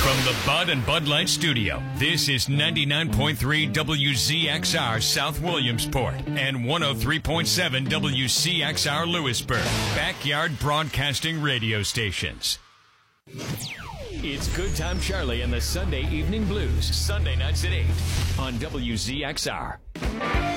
From the Bud and Bud Light Studio, this is 99.3 WZXR South Williamsport and 103.7 WCXR Lewisburg, backyard broadcasting radio stations. It's Good Time Charlie and the Sunday Evening Blues, Sunday nights at 8 on WZXR.